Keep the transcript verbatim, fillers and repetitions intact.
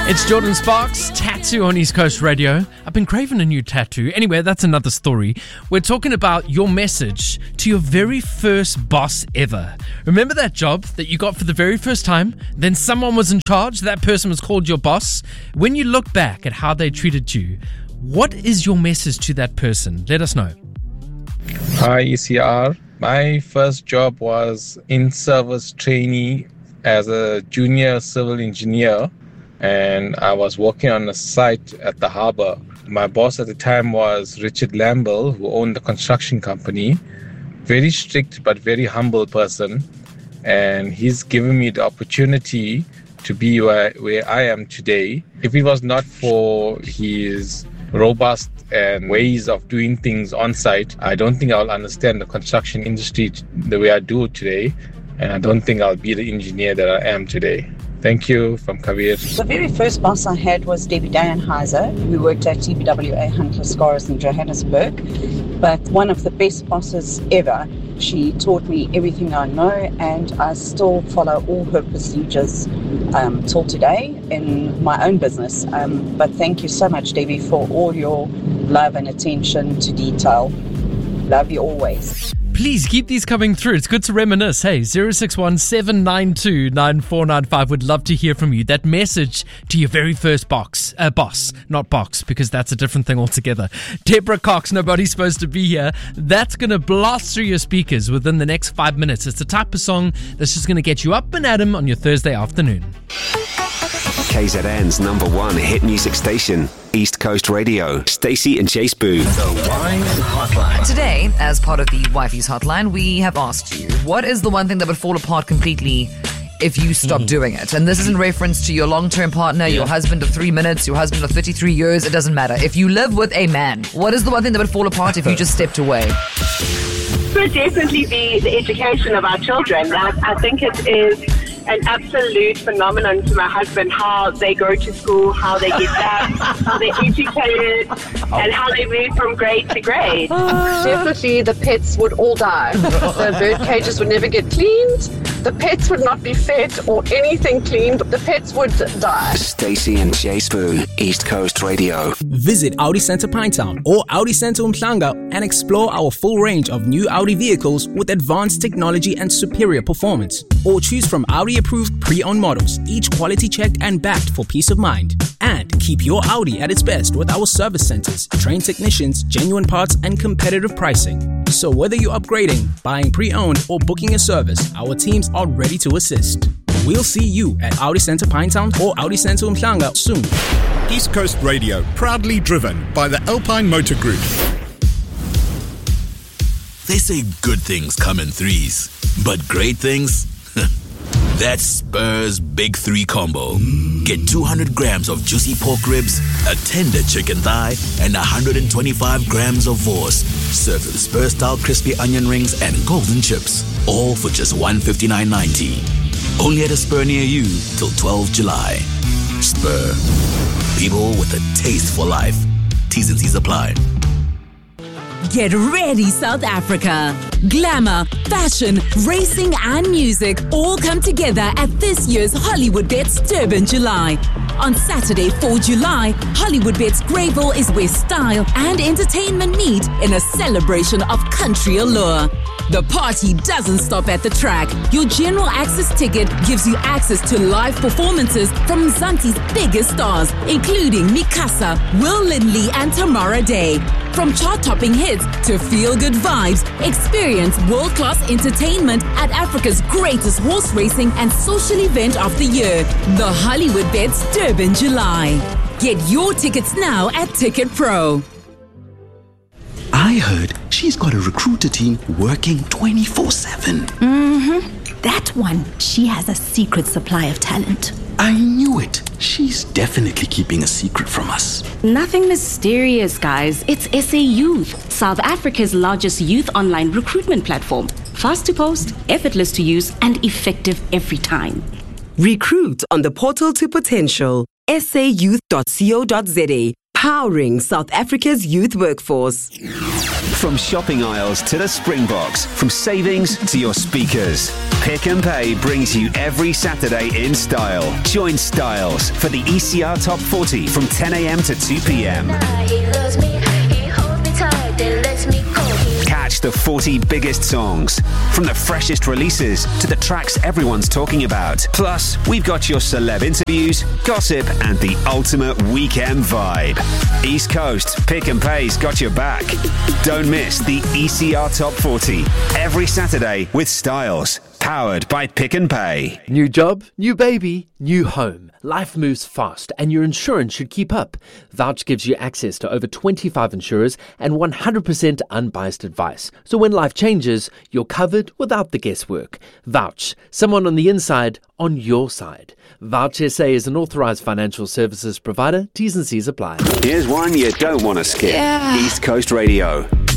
It's Jordan Sparks, Tattoo on East Coast Radio. I've been craving a new tattoo. Anyway, that's another story. We're talking about your message to your very first boss ever. Remember that job that you got for the very first time? Then someone was in charge, that person was called your boss. When you look back at how they treated you, what is your message to that person? Let us know. Hi, E C R. My first job was in-service trainee as a junior civil engineer, and I was working on a site at the harbor. My boss at the time was Richard Lamble, who owned the construction company. Very strict but very humble person, and he's given me the opportunity to be where, where I am today. If it was not for his robust and ways of doing things on site, I don't think I'll understand the construction industry the way I do today, and I don't think I'll be the engineer that I am today. Thank you, from Kabir. The very first boss I had was Debbie Dayenheiser, who worked at T B W A Huntler Scars in Johannesburg, but one of the best bosses ever. She taught me everything I know, and I still follow all her procedures um, till today in my own business. Um, but thank you so much, Debbie, for all your love and attention to detail. Love you always. Please keep these coming through. It's good to reminisce. Hey, zero six one seven nine two nine four nine five. Would love to hear from you. That message to your very first box, uh, boss, not box, because that's a different thing altogether. Deborah Cox, Nobody's Supposed to Be Here. That's going to blast through your speakers within the next five minutes. It's the type of song that's just going to get you up and at 'em on your Thursday afternoon. K Z N's number one hit music station, East Coast Radio. Stacey and Chase Boo. The Wine Hotline. Today, as part of the Wifey's Hotline, we have asked you, what is the one thing that would fall apart completely if you stop mm. doing it? And this is in reference to your long-term partner, yeah. your husband of three minutes, your husband of thirty-three years, it doesn't matter. If you live with a man, what is the one thing that would fall apart if you just stepped away? It would definitely be the education of our children. I, I think it is an absolute phenomenon to my husband, how they go to school, how they get that, how they're educated, and how they move from grade to grade. Definitely the pets would all die. The bird cages would never get cleaned. The pets would not be fed or anything cleaned. The pets would die. Stacey and Jay Spoon, East Coast Radio. Visit Audi Centre Pinetown or Audi Centre Umhlanga and explore our full range of new Audi vehicles with advanced technology and superior performance. Or choose from Audi-approved pre-owned models, each quality checked and backed for peace of mind. And keep your Audi at its best with our service centers, trained technicians, genuine parts, and competitive pricing. So whether you're upgrading, buying pre-owned, or booking a service, our teams are ready to assist. We'll see you at Audi Centre Pinetown or Audi Centre Umhlanga soon. East Coast Radio, proudly driven by the Alpine Motor Group. They say good things come in threes, but great things? That's Spur's Big Three Combo. Get two hundred grams of juicy pork ribs, a tender chicken thigh, and one hundred twenty-five grams of vorst. Served with Spur-style crispy onion rings and golden chips. All for just one hundred fifty-nine ninety. Only at a Spur near you till twelfth of July. Spur. People with a taste for life. T's and C's apply. Get ready, South Africa. Glamour, fashion, racing and music all come together at this year's Hollywood Bets Durban July. On Saturday, the fourth of July, Hollywood Bets Greyville is where style and entertainment meet in a celebration of country allure. The party doesn't stop at the track. Your general access ticket gives you access to live performances from Mzansi's biggest stars, including Mikasa, Will Lindley, and Tamara Day. From chart-topping hits to feel-good vibes, experience world-class entertainment at Africa's greatest horse racing and social event of the year, the Hollywood Bets Durban July. Get your tickets now at Ticket Pro. I heard she's got a recruiter team working twenty-four seven. Mm-hmm. That one, she has a secret supply of talent. I knew it. She's definitely keeping a secret from us. Nothing mysterious, guys. It's S A Youth, South Africa's largest youth online recruitment platform. Fast to post, effortless to use, and effective every time. Recruit on the portal to potential, s a youth dot co dot z a. powering South Africa's youth workforce. From shopping aisles to the Springboks, from savings to your speakers, Pick and Pay brings you every Saturday in style. Join Styles for the E C R Top forty from ten a.m. to two p.m. Catch the forty biggest songs, from the freshest releases to the tracks everyone's talking about. Plus, we've got your celeb interviews, gossip, and the ultimate weekend vibe. East Coast, Pick and Pay's got your back. Don't miss the E C R Top forty every Saturday with Styles. Powered by Pick and Pay. New job, new baby, new home. Life moves fast and your insurance should keep up. Vouch gives you access to over twenty-five insurers and one hundred percent unbiased advice. So when life changes, you're covered without the guesswork. Vouch, someone on the inside, on your side. Vouch S A is an authorised financial services provider. T's and C's apply. Here's one you don't want to skip. Yeah. East Coast Radio.